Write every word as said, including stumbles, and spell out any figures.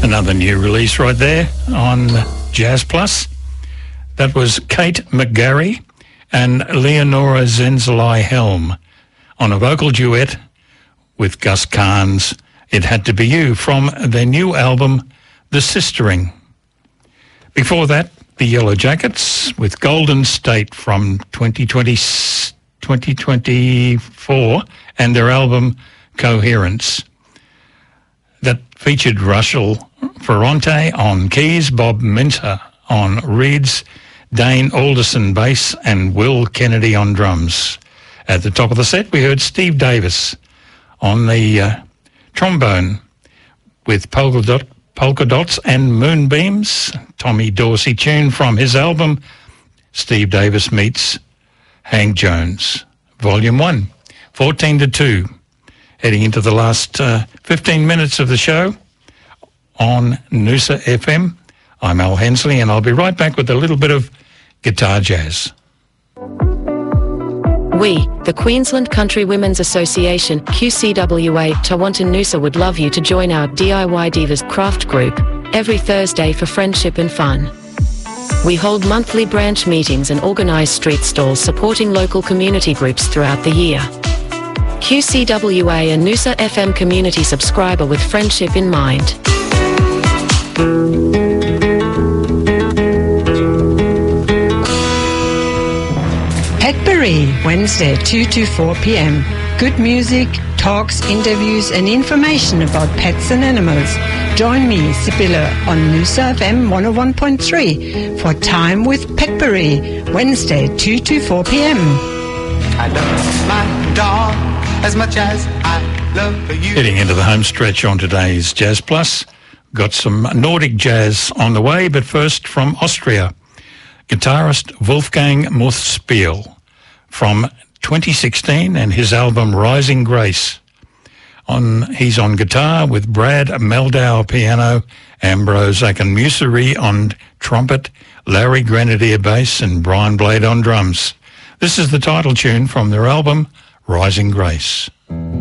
Another new release right there on Jazz Plus. That was Kate McGarry and Leonora Zenzalai Helm on a vocal duet with Gus Carnes, It Had to Be You, from their new album, The Sistering. Before that, the Yellow Jackets with Golden State from twenty twenty, twenty twenty-four and their album Coherence. That featured Russell Ferrante on keys, Bob Minter on reeds, Dane Alderson bass, and Will Kennedy on drums. At the top of the set, we heard Steve Davis on the uh, trombone with polka, dot, polka Dots and Moonbeams, Tommy Dorsey tune from his album Steve Davis Meets Hank Jones, Volume one, fourteen to two. Heading into the last uh, fifteen minutes of the show on Noosa F M. I'm Al Hensley, and I'll be right back with a little bit of guitar jazz. We, the Queensland Country Women's Association, Q C W A, Tawantin Noosa, would love you to join our D I Y Divas craft group every Thursday for friendship and fun. We hold monthly branch meetings and organise street stalls supporting local community groups throughout the year. Q C W A, a Noosa F M community subscriber with friendship in mind. Petbury, Wednesday, two to four p.m. Good music, talks, interviews and information about pets and animals. Join me, Sibylle, on Noosa F M one oh one point three for Time with Petbury, Wednesday, two to four p.m. I love my dog as much as I love you. Heading into the home stretch on today's Jazz Plus. Got some Nordic jazz on the way, but first from Austria. Guitarist Wolfgang Muthspiel from twenty sixteen and his album Rising Grace. On, he's on guitar with Brad Meldau piano, Ambrose Akinmusiri on trumpet, Larry Grenadier bass and Brian Blade on drums. This is the title tune from their album Rising Grace.